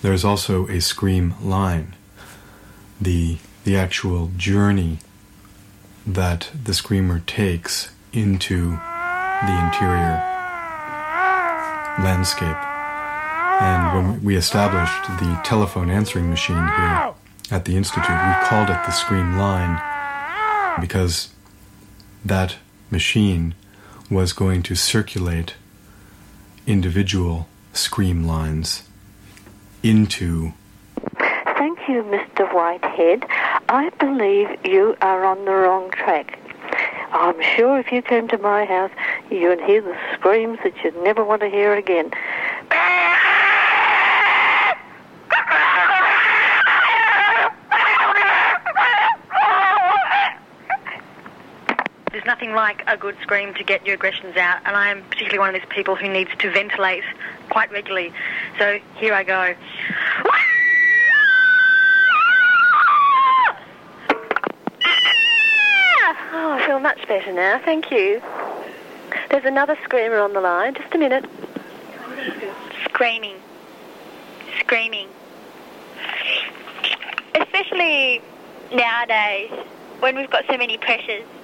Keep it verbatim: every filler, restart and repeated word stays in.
there's also a scream line. The, the actual journey that the screamer takes into the interior landscape. And when we established the telephone answering machine here at the Institute, we called it the scream line because that machine was going to circulate individual scream lines into... Thank you, Mister Whitehead. I believe you are on the wrong track. I'm sure if you came to my house, you would hear the screams that you'd never want to hear again. There's nothing like a good scream to get your aggressions out, and I am particularly one of these people who needs to ventilate quite regularly. So here I go. Oh, I feel much better now, thank you. There's another screamer on the line. Just a minute. Screaming. Screaming. Especially nowadays, when we've got so many pressures.